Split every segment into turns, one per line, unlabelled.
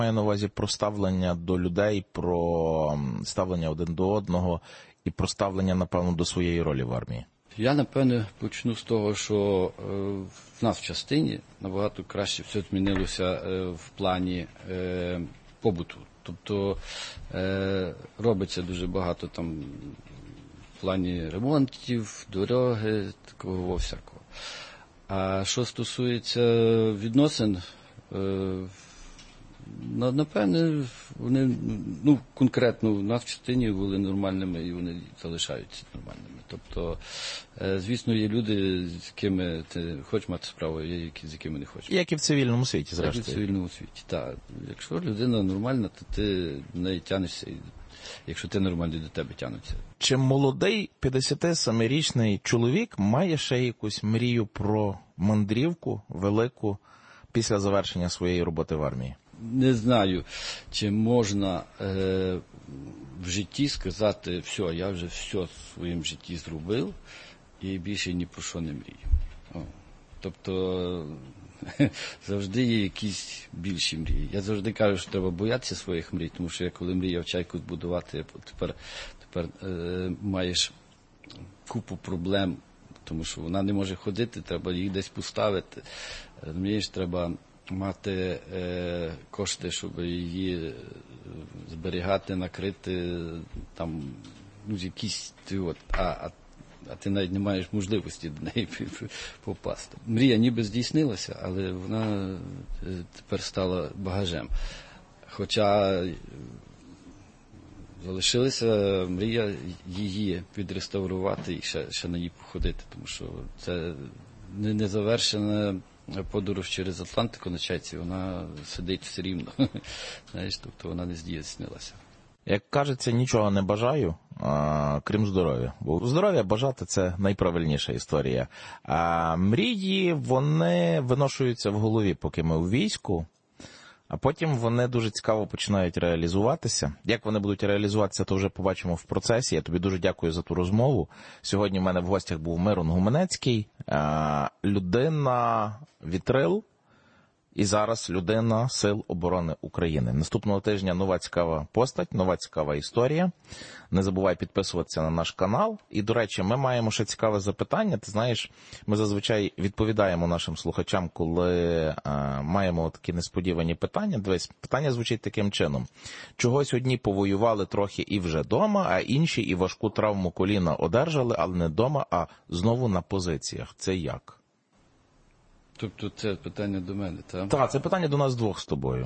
Маю на увазі про ставлення до людей, про ставлення один до одного і про ставлення, напевно, до своєї ролі в армії.
Я, напевне, почну з того, що в нас в частині набагато краще все змінилося в плані побуту. Тобто робиться дуже багато там в плані ремонтів, дороги, такого всякого. А що стосується відносин, напевне, вони, конкретно в нас в частині були нормальними і вони залишаються нормальними. Тобто, звісно, є люди, з якими ти хочеш мати справу, є з якими не хочеш.
Як і в цивільному світі, зрештою.
Як і в цивільному світі, так. Якщо людина нормальна, то ти в неї тянешся, і якщо ти нормальний, до тебе тянуться.
Чи молодий 57-річний чоловік має ще якусь мрію про мандрівку велику після завершення своєї роботи в армії?
Не знаю, чи можна в житті сказати, все, я вже все в своєму житті зробив і більше ні про що не мрію. Тобто завжди є якісь більші мрії. Я завжди кажу, що треба боятися своїх мрій, тому що я коли мріяв чайку збудувати, тепер маєш купу проблем, тому що вона не може ходити, треба її десь поставити. Розумієш, треба мати кошти, щоб її зберігати, накрити, там, якісь, а ти навіть не маєш можливості до неї попасти. Мрія ніби здійснилася, але вона тепер стала багажем. Хоча залишилася мрія її відреставрувати і ще на ній походити, тому що це незавершена подорож через Атлантику на чайці, вона сидить все рівно. Знаєш, тобто вона не здійснилася.
Як кажеться, нічого не бажаю, крім здоров'я. Бо здоров'я бажати – це найправильніша історія. А мрії, вони виношуються в голові, поки ми у війську, а потім вони дуже цікаво починають реалізуватися. Як вони будуть реалізуватися, то вже побачимо в процесі. Я тобі дуже дякую за ту розмову. Сьогодні в мене в гостях був Мирон Гуменецький, людина-вітрил, і зараз людина Сил оборони України. Наступного тижня нова цікава постать, нова цікава історія. Не забувай підписуватися на наш канал. І, до речі, ми маємо ще цікаве запитання. Ти знаєш, ми зазвичай відповідаємо нашим слухачам, коли маємо такі несподівані питання. Дивись, питання звучить таким чином. Чогось одні повоювали трохи і вже дома, а інші і важку травму коліна одержали, але не дома, а знову на позиціях. Це як?
Тобто це питання до мене, так?
Так, це питання до нас двох з тобою.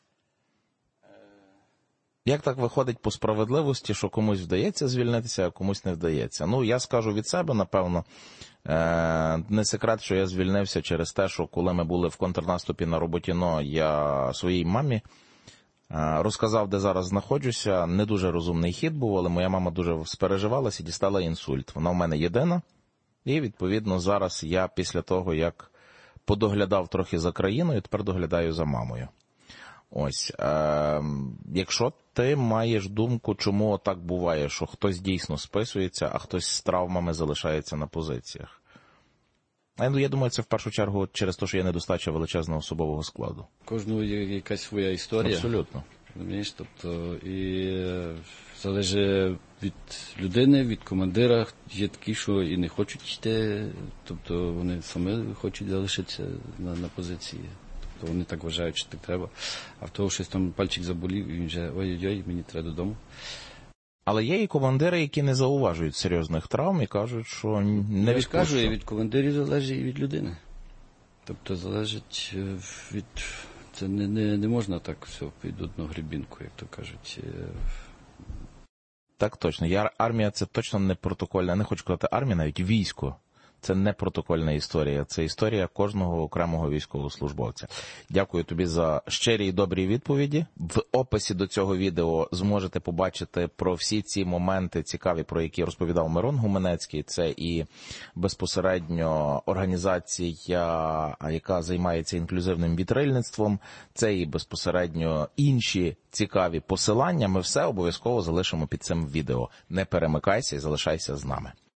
Як так виходить по справедливості, що комусь вдається звільнитися, а комусь не вдається? Ну, я скажу від себе, напевно, не секрет, що я звільнився через те, що коли ми були в контрнаступі на Роботіно, я своїй мамі розказав, де зараз знаходжуся. Не дуже розумний хід був, але моя мама дуже спереживалася і дістала інсульт. Вона в мене єдина. І, відповідно, зараз я після того, як подоглядав трохи за країною, тепер доглядаю за мамою. Ось. Якщо ти маєш думку, чому так буває, що хтось дійсно списується, а хтось з травмами залишається на позиціях? Я думаю, це в першу чергу через те, що є недостача величезного особового складу.
Кожного є якась своя історія.
Абсолютно.
Розумієш, тобто, і залежить від людини, від командира. Є такі, що і не хочуть йти, тобто вони самі хочуть залишитися на позиції. Тобто вони так вважають, що так треба. А в того щось там пальчик заболів, і він вже ой-ой-ой, мені треба додому.
Але є і командири, які не зауважують серйозних травм і кажуть, що не відпущу.
Я ж кажу, і від командирів залежить, і від людини. Тобто залежить від... Це не можна так все під одну гребінку, як то кажуть.
Так точно. Армія – це точно не протокольна, не хочу казати армія, навіть військо. Це не протокольна історія, це історія кожного окремого військовослужбовця. Дякую тобі за щирі і добрі відповіді. В описі до цього відео зможете побачити про всі ці моменти цікаві, про які розповідав Мирон Гуменецький. Це і безпосередньо організація, яка займається інклюзивним вітрильництвом, це і безпосередньо інші цікаві посилання. Ми все обов'язково залишимо під цим відео. Не перемикайся і залишайся з нами.